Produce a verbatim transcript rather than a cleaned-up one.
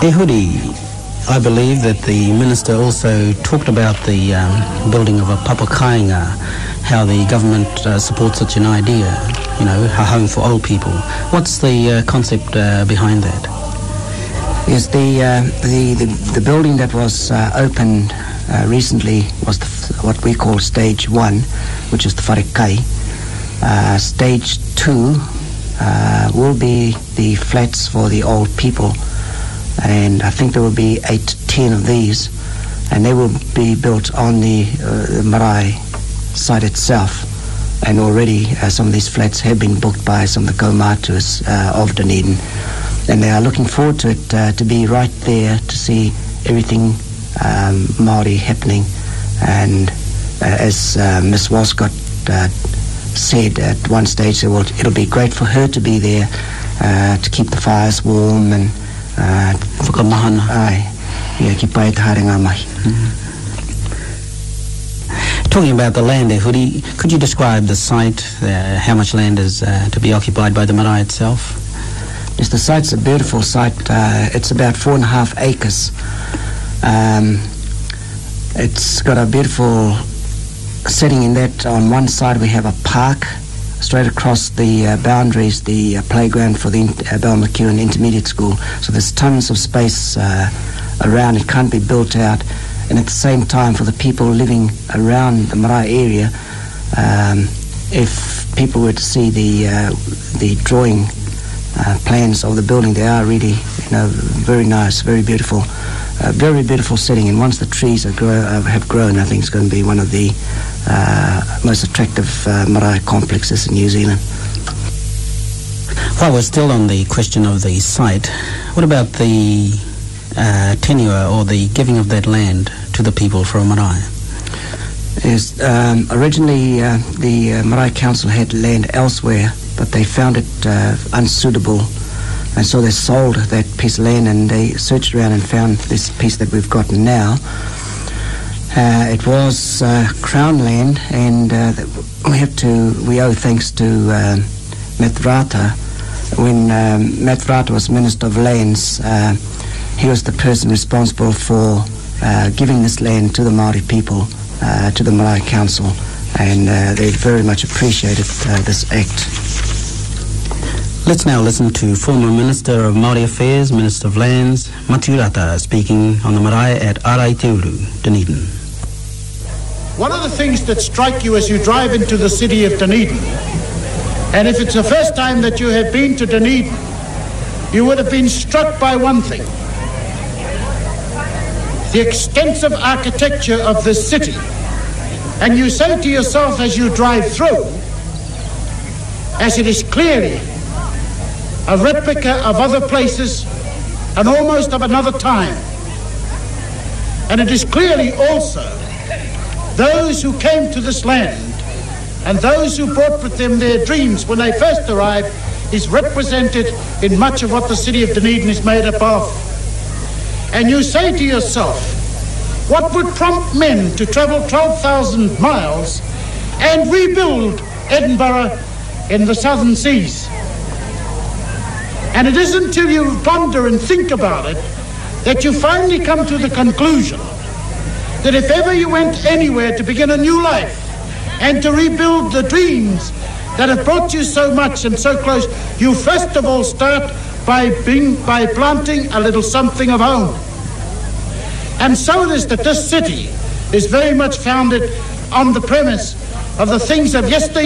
Ehudi, I believe that the minister also talked about the um, building of a papakainga, how the government uh, supports such an idea, you know, a home for old people. What's the uh, concept uh, behind that? Yes, the, uh, the, the, the building that was uh, opened uh, recently was the, what we call stage one, which is the Wharekai. Uh, stage two uh, will be the flats for the old people, and I think there will be eight to ten of these, and they will be built on the, uh, the marae site itself. And already uh, some of these flats have been booked by some of the kaumatus uh, of Dunedin, and they are looking forward to it, uh, to be right there to see everything um, Māori happening. And uh, as uh, Miss Walscott uh, said at one stage, well, it'll be great for her to be there uh, to keep the fires warm and uh, Whakamahana. Aye, yeah, ki pai te harenga mai. Talking about the land there, Hudi, could you describe the site, uh, how much land is uh, to be occupied by the marae itself? Yes, the site's a beautiful site. Uh, it's about four and a half acres. Um, it's got a beautiful setting in that. On one side we have a park. Straight across the uh, boundaries, the uh, playground for the uh, Balmacewen Intermediate School. So there's tons of space uh, around. It can't be built out. And at the same time, for the people living around the marae area, um, if people were to see the uh, the drawing uh, plans of the building, they are really, you know, very nice, very beautiful, uh, very beautiful setting. And once the trees are grow, uh, have grown, I think it's going to be one of the uh, most attractive uh, marae complexes in New Zealand. While we're still on the question of the site, what about the uh, tenure or the giving of that land to the people for a marae? Yes, um, originally uh, the uh, Marae Council had land elsewhere, but they found it uh, unsuitable, and so they sold that piece of land, and they searched around and found this piece that we've got now. Uh, it was uh, Crown land, and uh, we have to we owe thanks to uh, Matt Rata. When um, Matt Rata was Minister of Lands, uh, he was the person responsible for uh, giving this land to the Māori people, uh, to the Marae Council, and uh, they very much appreciated uh, this act. Let's now listen to former Minister of Māori Affairs, Minister of Lands, Matu Rata, speaking on the marae at Arai Te Uru, Dunedin. One of the things that strike you as you drive into the city of Dunedin, and if it's the first time that you have been to Dunedin, you would have been struck by one thing: the extensive architecture of this city. And you say to yourself as you drive through, as it is clearly a replica of other places and almost of another time. And it is clearly also those who came to this land and those who brought with them their dreams when they first arrived is represented in much of what the city of Dunedin is made up of. And you say to yourself, what would prompt men to travel twelve thousand miles and rebuild Edinburgh in the southern seas? And it isn't until you ponder and think about it that you finally come to the conclusion that if ever you went anywhere to begin a new life and to rebuild the dreams that have brought you so much and so close, you first of all start by being, by planting a little something of home. And so it is that this city is very much founded on the premise of the things of yesterday.